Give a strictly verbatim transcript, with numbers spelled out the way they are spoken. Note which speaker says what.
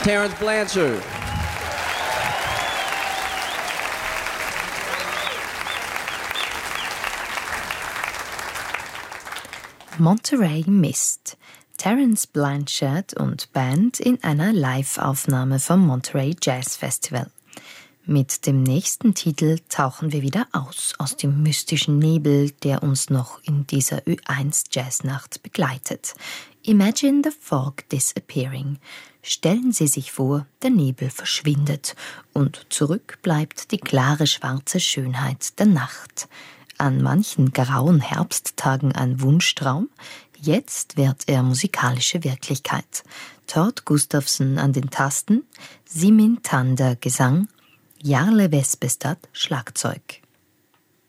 Speaker 1: Terence Blanchard.
Speaker 2: Monterey Mist. Terence Blanchard und Band in einer Live-Aufnahme vom Monterey Jazz Festival. Mit dem nächsten Titel tauchen wir wieder aus aus dem mystischen Nebel, der uns noch in dieser Ö eins Jazznacht begleitet. Imagine the fog disappearing. Stellen Sie sich vor, der Nebel verschwindet und zurück bleibt die klare schwarze Schönheit der Nacht. An manchen grauen Herbsttagen ein Wunschtraum, jetzt wird er musikalische Wirklichkeit. Todd Gustafson an den Tasten, Simin Tander Gesang, Jarle Vespestad Schlagzeug.